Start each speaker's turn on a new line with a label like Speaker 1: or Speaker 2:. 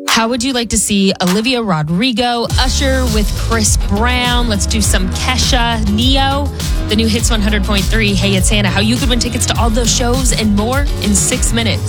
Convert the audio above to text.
Speaker 1: How would you like to see Olivia Rodrigo, Usher with Chris Brown? Let's do some Kesha, Neo, the new Hits 100.3. Hey, it's Hannah. How you could win tickets to all those shows and more in 6 minutes.